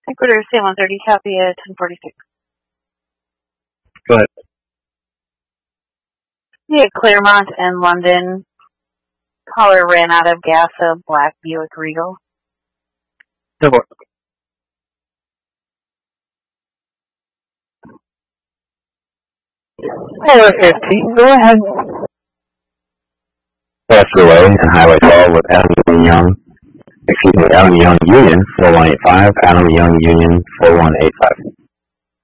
Ecuador C-130, copy at 1046. Go ahead. Yeah, Claremont and London. Caller ran out of gas, a black Buick Regal. Go for it. Caller 15, go ahead. Faster Way and Highway 12 with Adam Young. Excuse me, Adam Young Union 4185, Adam Young Union 4185.